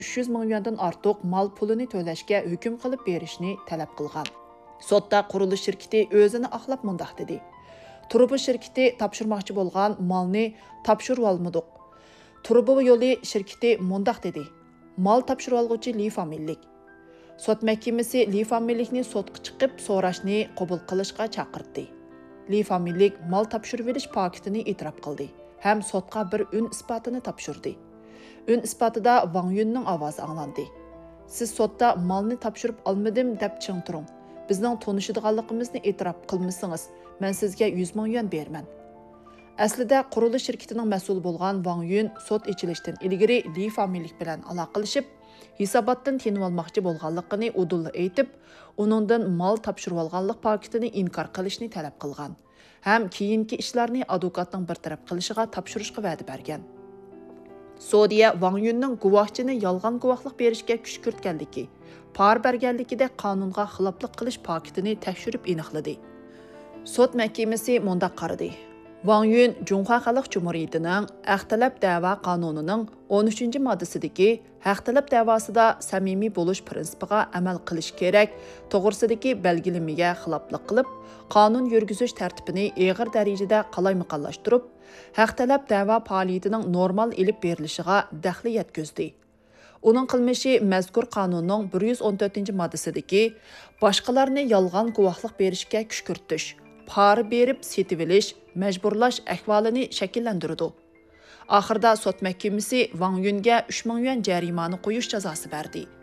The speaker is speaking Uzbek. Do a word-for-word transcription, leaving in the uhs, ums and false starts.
uch yuz ming yuandan ortiq mal pulini to'lashga hukm qilib berishni talab qilgan. Sotda qurilish shirkati o'zini oqlab mundaq dedi. Truba shirkati topshirmoqchi bo'lgan malni topshirib olmadik. Truba yo'li shirkati mundaq dedi. Mal topshirib olguvchi Li familiyalik. Sot mahkamasi Li familiyalikni sotga chiqib so'rashni qabul qilishga chaqirdi. Li familiyalik mal topshirib olish paketini e'tirof qildi. Ham sotga bir un isbotini topshirdi. Un isbotida Wang Yunning ovozi anglandi. Siz sotda malni topshirib olmadim deb ching turing. Bizning tonishadiganligimizni e'tirof qilmasangiz, men sizga yuz ming yuan berman. Aslida qurilish shirkatining mas'ul bo'lgan Wang Yun sot ichilishdan ilgari Li familiyalik bilan aloqalashib, hisobotdan tinib olmoqchi bo'lganligini udulla aytib, uningdan mal topshirib olganlik paketini inkor qilishni talab qilgan. Ham keyingi ishlarni advokatning bir taraf qilishiga topshirishga va'da bergan. Saudiya Wang Yunning guvohchini yolg'on guvohlik berishga kuch kiritganligi, par berganligida qonunga xiloflik qilish paketini tekshirib aniqladi. Sot mahkamasi mundaq qaradi. Wang Yun Junxo Xalq Cumhuriyatining haq talab da'vo qonunining o'n uchinchi moddasidagi haq talab da'vosida samimiy bo'lish prinsipiga amal qilish kerak, to'g'risidagi belgilamaga xiloflik qilib, qonun yurgizish tartibini og'ir darajada qalaymaqonlashtirib, haq talab da'vo faoliyatining normal elib berilishiga daxli yetkazdi. Uning qilmishi mazkur qonunning bir yuz o'n to'rtinchi moddasidagi boshqalarni yolg'on guvohlik berishga kuch kiritish, pora berib setib olish, majburlash ahvolini shakllantirdi. Oxirida sot mahkamasi Wang Yunga uch ming yuan jarimani qo'yish jazosi berdi.